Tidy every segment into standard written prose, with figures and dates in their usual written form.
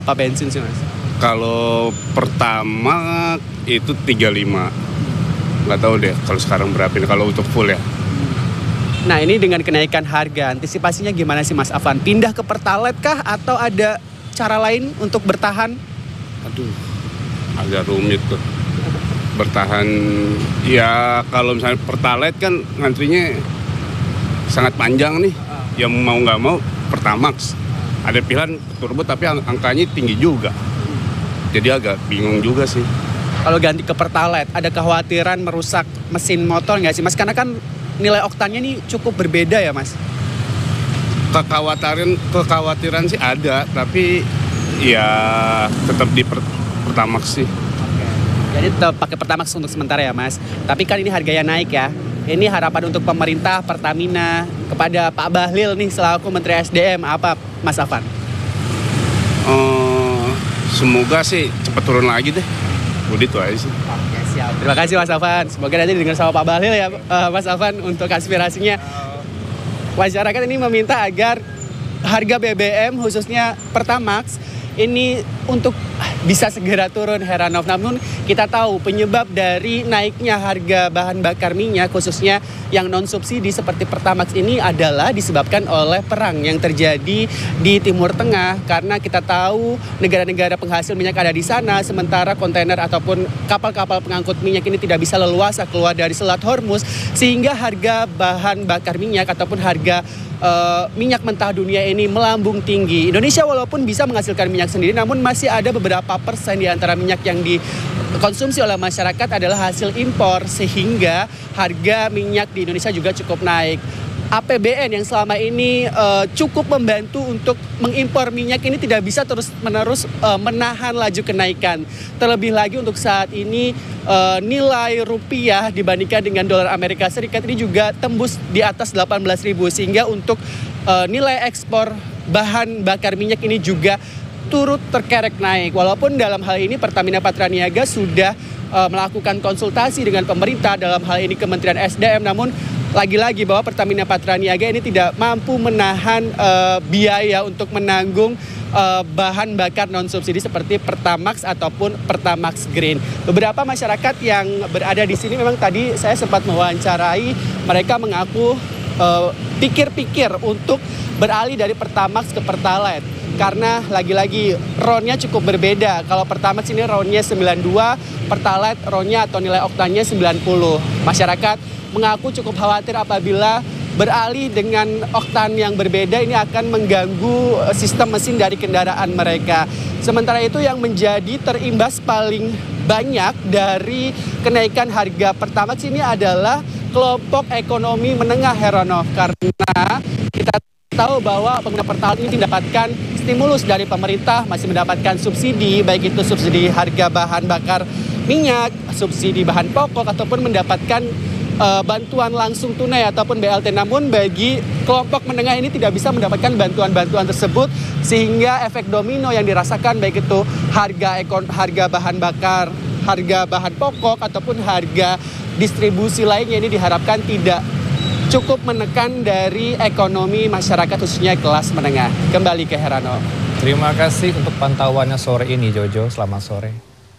Apa bensin sih Mas? Kalau pertama itu 35. Nggak tahu deh kalau sekarang berapa ini kalau untuk full ya. Nah ini dengan kenaikan harga, antisipasinya gimana sih Mas Afan? Pindah ke Pertalite kah atau ada cara lain untuk bertahan? Aduh, agak rumit tuh. Bertahan, ya kalau misalnya Pertalite kan ngantrinya sangat panjang nih. Yang mau nggak mau Pertamax. Ada pilihan turbo tapi angkanya tinggi juga. Jadi agak bingung juga sih. Kalau ganti ke Pertalite, ada kekhawatiran merusak mesin motor nggak sih Mas? Karena kan nilai oktannya ini cukup berbeda ya Mas? Kekhawatiran sih ada, tapi ya tetap di Pertamax sih. Jadi tetap pakai Pertamax untuk sementara ya Mas. Tapi kan ini harganya naik ya. Ini harapan untuk pemerintah, Pertamina, kepada Pak Bahlil nih selaku Menteri SDM, apa Mas Afan? Semoga sih cepat turun lagi deh. Udah itu aja sih. Oke, siap. Terima kasih Mas Afan. Semoga nanti didengar sama Pak Bahlil ya Mas Afan untuk aspirasinya. Masyarakat ini meminta agar harga BBM khususnya Pertamax ini untuk bisa segera turun Heranov. Namun kita tahu penyebab dari naiknya harga bahan bakar minyak khususnya yang non subsidi seperti Pertamax ini adalah disebabkan oleh perang yang terjadi di Timur Tengah, karena kita tahu negara-negara penghasil minyak ada di sana, sementara kontainer ataupun kapal-kapal pengangkut minyak ini tidak bisa leluasa keluar dari Selat Hormuz, sehingga harga bahan bakar minyak ataupun harga minyak mentah dunia ini melambung tinggi. Indonesia walaupun bisa menghasilkan minyak sendiri, namun masih ada beberapa persen di antara minyak yang dikonsumsi oleh masyarakat adalah hasil impor, sehingga harga minyak di Indonesia juga cukup naik. APBN yang selama ini cukup membantu untuk mengimpor minyak ini tidak bisa terus-menerus menahan laju kenaikan. Terlebih lagi untuk saat ini nilai rupiah dibandingkan dengan dolar Amerika Serikat ini juga tembus di atas 18.000, sehingga untuk nilai ekspor bahan bakar minyak ini juga turut terkerek naik. Walaupun dalam hal ini Pertamina Patraniaga sudah melakukan konsultasi dengan pemerintah, dalam hal ini Kementerian SDM, namun lagi-lagi bahwa Pertamina Patraniaga ini tidak mampu menahan biaya untuk menanggung bahan bakar non-subsidi seperti Pertamax ataupun Pertamax Green. Beberapa masyarakat yang berada di sini memang tadi saya sempat mewawancarai, mereka mengaku pikir-pikir untuk beralih dari Pertamax ke Pertalite. Karena lagi-lagi RON-nya cukup berbeda. Kalau Pertamax ini RON-nya 92, Pertalite RON-nya atau nilai oktannya 90. Masyarakat mengaku cukup khawatir apabila beralih dengan oktan yang berbeda ini akan mengganggu sistem mesin dari kendaraan mereka. Sementara itu yang menjadi terimbas paling banyak dari kenaikan harga Pertamax ini adalah kelompok ekonomi menengah Heranov, karena kita tahu bahwa pengguna Pertalite ini mendapatkan stimulus dari pemerintah, masih mendapatkan subsidi, baik itu subsidi harga bahan bakar minyak, subsidi bahan pokok, ataupun mendapatkan bantuan langsung tunai ataupun BLT. Namun bagi kelompok menengah ini tidak bisa mendapatkan bantuan-bantuan tersebut, sehingga efek domino yang dirasakan baik itu harga bahan bakar, harga bahan pokok ataupun harga distribusi lainnya ini diharapkan tidak cukup menekan dari ekonomi masyarakat khususnya kelas menengah. Kembali ke Heranov. Terima kasih untuk pantauannya sore ini Jojo, selamat sore.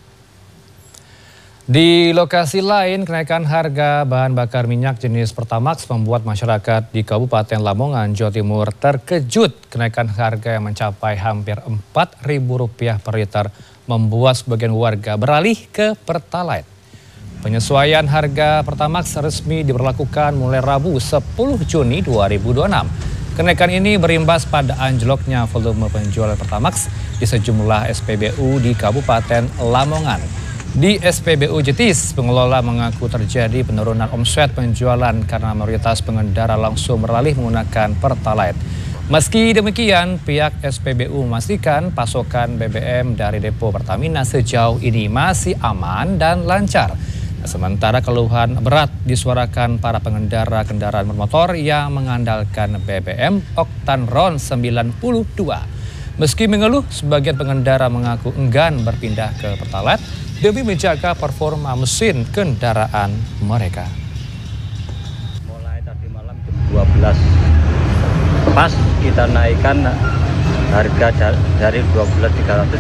Di lokasi lain, kenaikan harga bahan bakar minyak jenis Pertamax membuat masyarakat di Kabupaten Lamongan, Jawa Timur terkejut. Kenaikan harga yang mencapai hampir Rp4.000 per liter membuat sebagian warga beralih ke Pertalite. Penyesuaian harga Pertamax resmi diberlakukan mulai Rabu 10 Juni 2026. Kenaikan ini berimbas pada anjloknya volume penjualan Pertamax di sejumlah SPBU di Kabupaten Lamongan. Di SPBU Jetis, pengelola mengaku terjadi penurunan omset penjualan karena mayoritas pengendara langsung beralih menggunakan Pertalite. Meski demikian, pihak SPBU memastikan pasokan BBM dari depo Pertamina sejauh ini masih aman dan lancar. Sementara keluhan berat disuarakan para pengendara kendaraan bermotor yang mengandalkan BBM oktan RON 92. Meski mengeluh, sebagian pengendara mengaku enggan berpindah ke Pertalite demi menjaga performa mesin kendaraan mereka. Mulai tadi malam jam 12 pas kita naikkan harga dari 12.300